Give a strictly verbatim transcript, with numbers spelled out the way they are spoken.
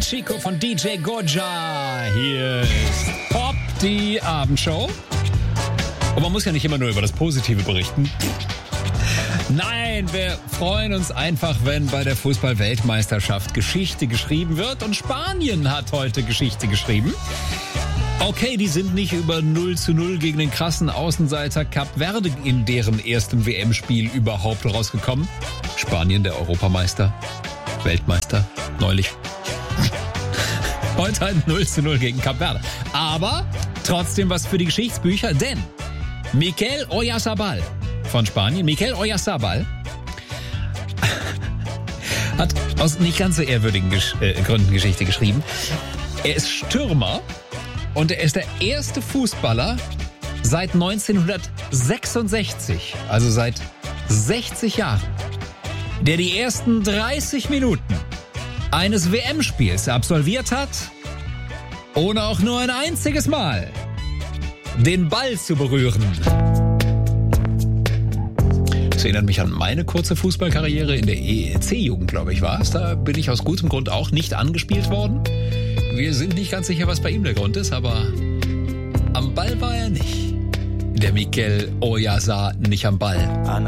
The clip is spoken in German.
Chico von D J Goja. Hier ist Pop, die Abendshow. Und man muss ja nicht immer nur über das Positive berichten. Nein, wir freuen uns einfach, wenn bei der Fußball-Weltmeisterschaft Geschichte geschrieben wird. Und Spanien hat heute Geschichte geschrieben. Okay, die sind nicht über null zu null gegen den krassen Außenseiter Kap Verde in deren erstem W M-Spiel überhaupt rausgekommen. Spanien, der Europameister, Weltmeister, neulich. Heute ein null zu null gegen Kap Verde. Aber trotzdem was für die Geschichtsbücher, denn Mikel Oyarzabal von Spanien, Mikel Oyarzabal, hat aus nicht ganz so ehrwürdigen Gesch- äh, Gründen Geschichte geschrieben. Er ist Stürmer und er ist der erste Fußballer seit neunzehnhundertsechsundsechzig, also seit sechzig Jahren, der die ersten dreißig Minuten eines W M-Spiels absolviert hat, ohne auch nur ein einziges Mal den Ball zu berühren. Das erinnert mich an meine kurze Fußballkarriere in der E E C-Jugend, glaube ich, war es. Da bin ich aus gutem Grund auch nicht angespielt worden. Wir sind nicht ganz sicher, was bei ihm der Grund ist, aber am Ball war er nicht. Der Mikel Oyarzabal nicht am Ball.